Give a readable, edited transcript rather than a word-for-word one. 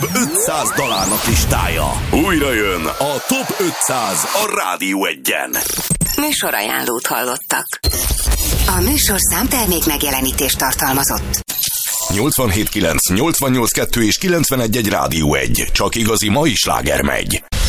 500 dalárnak listája. Újra jön a Top 500 a Rádió 1-en. Műsorajánlót hallottak. A műsorszám termék megjelenítést tartalmazott. 87.9, 88.2 és 91.1 Rádió 1. Csak igazi mai sláger megy.